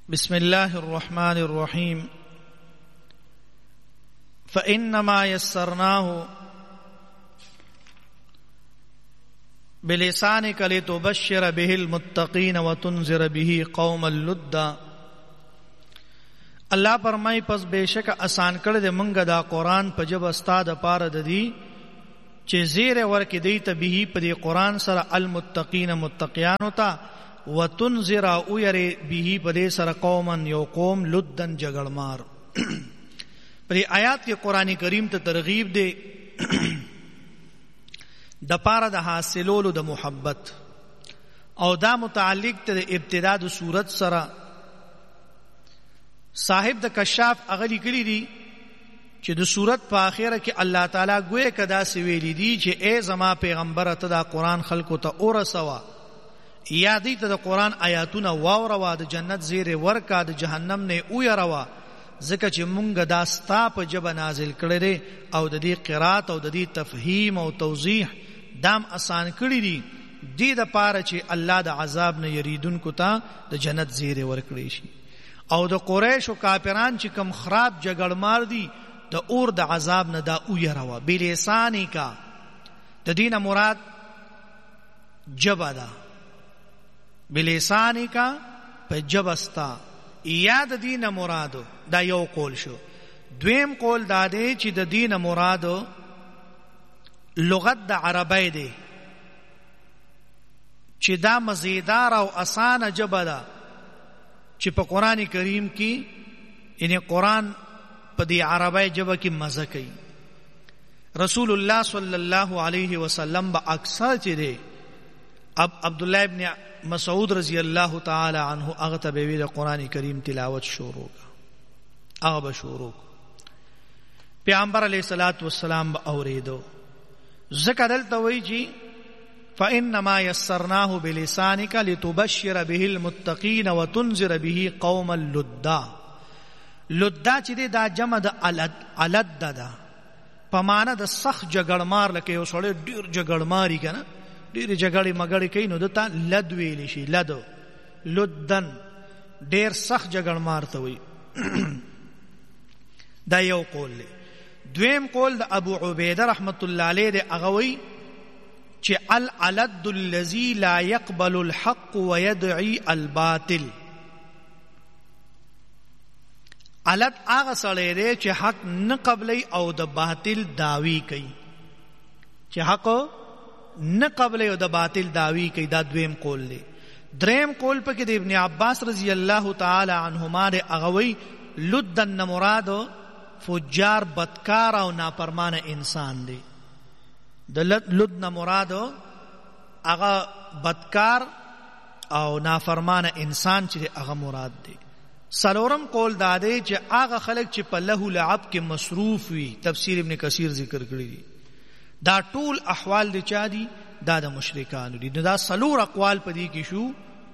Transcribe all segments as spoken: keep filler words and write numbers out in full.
بسم الله الرحمن الرحيم فإنما يسرناه بلسانك لتبشر به المتقين وتنذر به قوما لدا. الله فرمای پس بشک آسان کړ دې مونږه دا قران په جبه استاد پاره د دې چې زیره ورکې دی ته به په دې قران سره المتقین متقیان ته وتنذر او ير به په دې سره قوما یو قوم لدن جګړمار. په دې آیات کې قران کریم ته ترغیب دی د پاره د حاصلولو د محبت او دا متعلق ته د ابتدا د صورت سره. صاحب د کشاف اغلی کړی دی چې د صورت په اخره کې الله تعالی ګویا کدا سی ویلی دی چې اے زما پیغمبر ته دا قران خلکو ته اورسوا یا دې ته د قران آیاتونه واوروا د جنت زیره ورکا د جهنم نه او يروا ځکه چې مونږ دا ستا په جبه نازل کړی دی او د دې قرات او د دې تفهیم او توضیح دام آسان کړی دی دې د پاره چې الله د عذاب نه یریدونکو ته د جنت زیره ورکړي شي او د قریش او کافران چې کم خراب جګړمار دي د اور د عذاب نه دا او يروا بلسانی کا د دینه مراد جبه ده بلسانی کا په جبستا یا د دینه مراد دا یو قول شو. دویم قول دا دی چې د دینه مراد لغت د عربی دی چې دا مزیدار او اسانه جبه ده چې په قران کریم کې یعنی قران په دې عربی جبه کې مزه کوي. رسول الله صلی الله علیه وسلم با اکثر چې دی اب عبد الله ابن مسعود رضی الله تعالی عنہ هغه ته به د قران کریم تلاوت شروع هغه به شروع پیغمبر علیه الصلاۃ والسلام به اوریدو. ذکر دلته وی جی فانما يسرناه بلسانك لتبشر به المتقين وتنذر به قوما لدا. لدا چې دا جمع د علد علد ده په معنا د سخت جګړمار لکه یو سړی ډیر جګړماري کنه ډیر جګړې مګړې کوي نو دته لد ویل شي. لدو لدن ډیر سخت جګړمار ته وي. دا یو قول دی. دویم قول د ابو عبیده رحمت الله علیه دی هغه وی چې العلد الذي لا يقبل الحق ويدعي الباطل. علد هغه سړی دی چې حق نه قبلي او د باطل داوی کوي چې حق نه قبلي او د باطل داوی کوي. دا دویم قول دی. دریم قول په کې د ابن عباس رضی الله تعالی عنهما دی هغه وی لدن مراد فجار بدکار او نافرمان انسان دی. د لدن مراد هغه بدکار او نافرمان انسان چې هغه مراد دی. سلورم قول دا دی چې هغه خلک چې په له لعب کې مصروف وي. تفسیر ابن کثیر ذکر کړی دی. دا ټول احوال دي چا دي دا د مشرکان دي. دا سلور اقوال پدې کې شو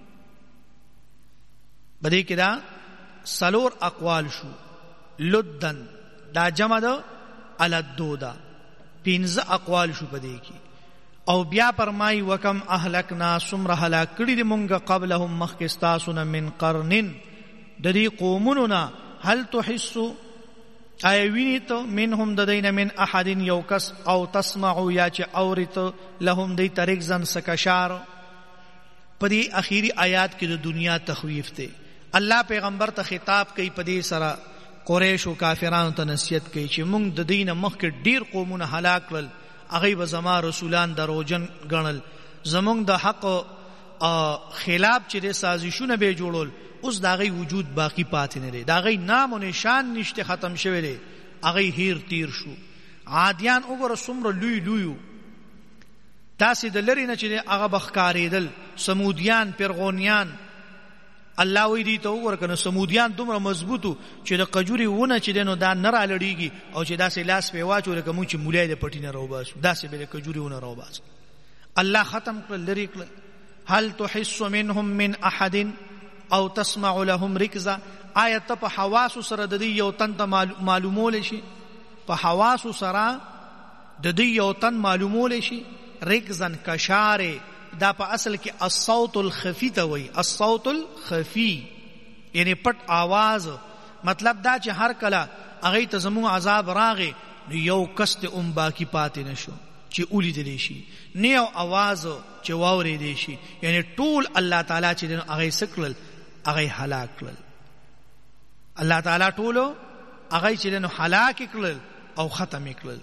پدې کې دا سلور اقوال شو. لدن دا جمع ده الدودا پینځه اقوال شو پدې کې. او بیا فرمای وکم اهلکنا سمره هلاک کړي دي مونږه قبلهم مخکستاسون من قرن د دې قومونو نه هل تحسوا ایوینی تو منهم ددین من احد یو کس او تسمعو یا چه اورتو لهم دی طریق زن سکشار. پدی اخیری آیات کی دو دنیا تخویف تے. اللہ پیغمبر تا خطاب کئی پدی سرا قریش و کافرانو تا نصیحت کئی چه مونگ ددین مخ کے دیر قومون حلاک لل اغیب زما رسولان دروجن گنل زمونگ دا حق خلاف چه دے سازشون بے جوڑول اوس دا غي وجود باقی پاتې نه لري. دا غي نام او نشان نشته ختم شوی دی. هغه هیر تیر شو. عادیان وګوره څومره لوی لوی تاسې د لری نه چې هغه بخکاریدل. سمودیان پیرغونیان الله وی دی ته وګوره کنه سمودیان دومره مضبوطو چې د قجوري ونه چې دنو دا نه را لړیږي او چې داسې لاس په واچو لکه مونږ چې مولای د پټینه راو باسو داسې به قجوري ونه راو باسو. الله ختم کړ لری کړ. هل تحس منهم من احد او تسمع لهم رکزا. آیت په حواس سره د دې یو تن ته معلومول شي. په حواس سره د دې یو تن معلومول شي. رکزن کشاره دا په اصل کې الصوت الخفي ته وایي. الصوت الخفي یعنی پټ आवाज مطلب دا چې هر کله هغه ته زموږ عذاب راغی نو یو کس ته ام باقی پاتې نشو چې اولیدلی شي، نه یو आवाज چې واورېدی شي. یعنی ټول الله تعالی چې هغه سکلل هغه هلاک کړل. الله تعالی ټولو هغه چې نو هلاک کړل او ختم کړل.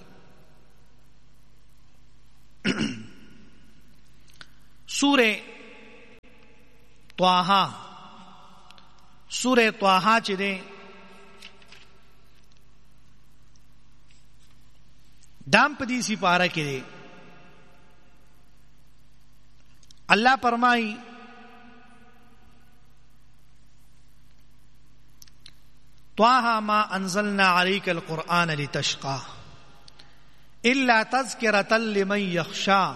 سورہ طه سورہ طه چې ده دام پدی سی پارا کې ده الله فرمای طه ما انزلنا عليك القرآن لتشقى الا تذكرة لمن يخشى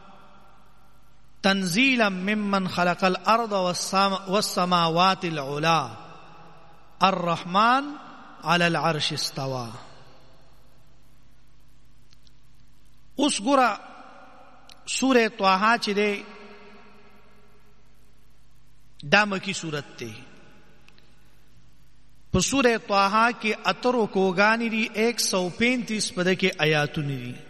تنزيلا ممن خلق الارض والسماوات العلى الرحمن على العرش استوى. اس ګره سورہ طه چې ده دا مکی سورت ته. په سورہ طه کې اترو کوګانی دي ایک سو پینتیس پد کې آیاتونه دي.